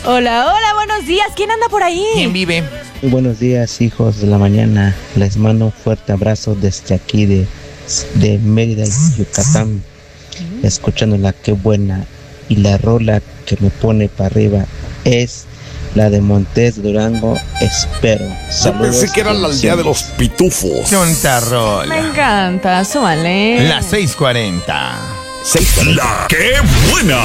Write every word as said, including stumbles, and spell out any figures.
Hola, hola, buenos días. ¿Quién anda por ahí? ¿Quién vive? Muy buenos días, hijos de la mañana. Les mando un fuerte abrazo desde aquí de, de Mérida, Yucatán. Escuchándola, qué buena. Y la rola que me pone para arriba es la de Montes Durango, Espero. Yo pensé que era la aldea de los pitufos. Qué bonita Me rola. encanta, súmale. Las seis cuarenta. seis cuarenta. La que buena.